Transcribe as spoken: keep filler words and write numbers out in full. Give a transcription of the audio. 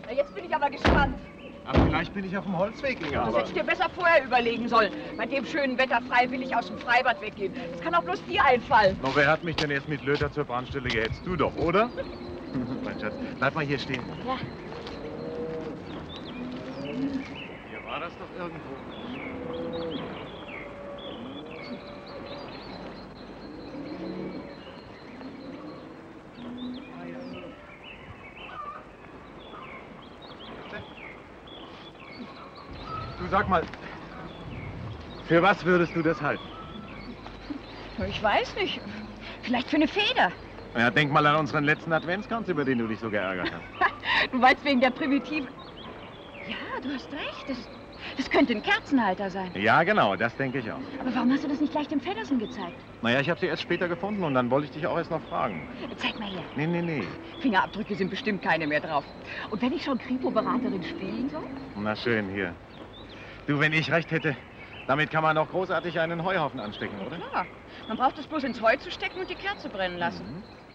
Na, jetzt bin ich aber gespannt. Aber vielleicht bin ich auf dem Holzweg, Inga. Das Aber hätte ich dir besser vorher überlegen sollen. Bei dem schönen Wetter freiwillig aus dem Freibad weggehen. Das kann auch bloß dir einfallen. no, wer hat mich denn jetzt mit Löter zur Brandstelle gehetzt? Du doch, oder? Mein Schatz, bleib mal hier stehen. Ja. Hier war das doch irgendwo. Du, sag mal, für was würdest du das halten? Ich weiß nicht. Vielleicht für eine Feder. Ja, denk mal an unseren letzten Adventskranz, über den du dich so geärgert hast. Du meinst wegen der primitiven... Ja, du hast recht. Das, das könnte ein Kerzenhalter sein. Ja, genau, das denke ich auch. Aber warum hast du das nicht gleich dem Feddersen gezeigt? Naja, ich habe sie erst später gefunden und dann wollte ich dich auch erst noch fragen. Zeig mal her. Nee, nee, nee. Fingerabdrücke sind bestimmt keine mehr drauf. Und wenn ich schon Kripo-Beraterin spielen soll? Na schön, hier. Du, wenn ich recht hätte, damit kann man auch großartig einen Heuhaufen anstecken, oder? Klar. Man braucht es bloß ins Heu zu stecken und die Kerze brennen lassen. Mhm.